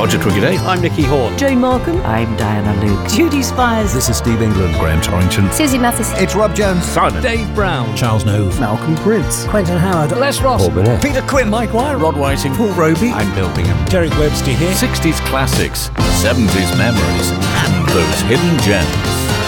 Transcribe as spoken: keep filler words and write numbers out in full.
Roger Twiggy. I'm Nicky Horn. Jane Markham. I'm Diana Luke. Judy Spires. This is Steve England. Graham Torrington. Susie Matheson. It's Rob Jones. Simon. Dave Brown. Charles Nove. Malcolm Prince. Quentin Howard. Les Ross. Paul Burnett. Peter Quinn. Mike Wire. Rod Whiting. Paul Roby. I'm Bill Bingham. Derek Webster here. sixties classics, seventies memories, and those hidden gems.